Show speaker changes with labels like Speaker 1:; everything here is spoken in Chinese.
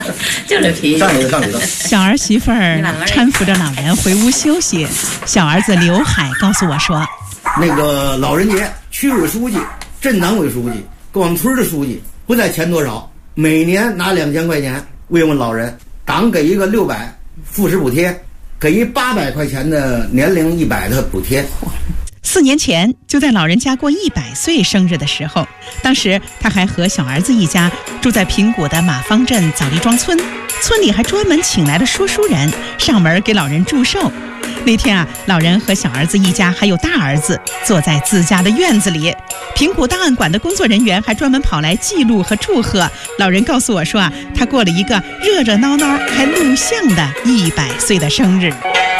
Speaker 1: 就这脾气。
Speaker 2: 上去了。
Speaker 3: 小儿媳妇儿搀扶着老人回屋休息。小儿子刘海告诉我说，
Speaker 2: 那个老人节，区委书记、镇党委书记、跟我们村的书记不在钱多少，每年拿2000块钱为我们老人，党给一个600副食补贴，给一800块钱的年龄100的补贴。
Speaker 3: 4年前，就在老人家过100岁生日的时候，当时他还和小儿子一家住在平谷的马坊镇枣栗庄村，村里还专门请来了说书人上门给老人祝寿。那天啊，老人和小儿子一家还有大儿子坐在自家的院子里，平谷档案馆的工作人员还专门跑来记录和祝贺。老人告诉我说啊，他过了一个热热闹闹还录像的100岁的生日。